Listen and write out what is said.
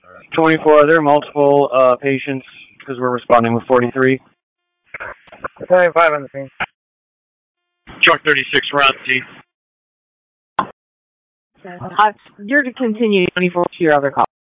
24, are there multiple patients? Because we're responding with 43. 25 on the scene. Truck 36, round T. You're to continue 24 to your other call.